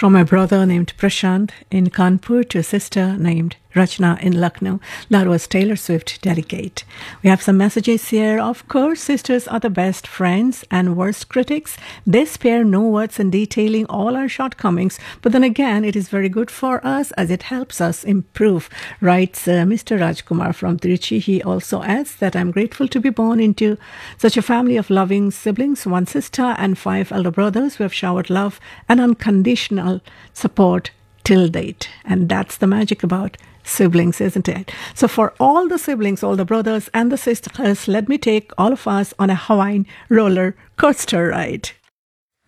from my brother named Prashant in Kanpur to a sister named Rachna in Lucknow. That was Taylor Swift Dedicate. We have some messages here. Of course, sisters are the best friends and worst critics. They spare no words in detailing all our shortcomings. But then again, it is very good for us as it helps us improve, writes Mr. Rajkumar from Trichy. He also adds that I'm grateful to be born into such a family of loving siblings, one sister and 5 elder brothers who have showered love and unconditional support till date. And that's the magic about siblings, isn't it? So for all the siblings, all the brothers and the sisters, let me take all of us on a Hawaiian roller coaster ride.